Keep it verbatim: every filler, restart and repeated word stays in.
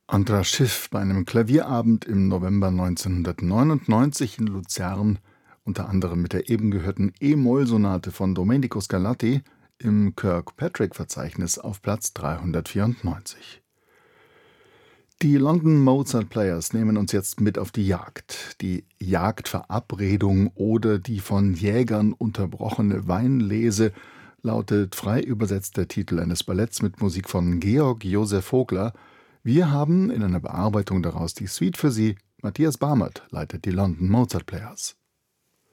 Andras Schiff bei einem Klavierabend im November neunzehnhundertneunundneunzig in Luzern, unter anderem mit der eben gehörten E-Moll-Sonate von Domenico Scarlatti im Kirkpatrick-Verzeichnis auf Platz dreihundertvierundneunzig. Die London Mozart Players nehmen uns jetzt mit auf die Jagd. Die Jagdverabredung oder die von Jägern unterbrochene Weinlese lautet frei übersetzt der Titel eines Balletts mit Musik von Georg Josef Vogler. Wir haben in einer Bearbeitung daraus die Suite für Sie. Matthias Barmert leitet die London Mozart Players.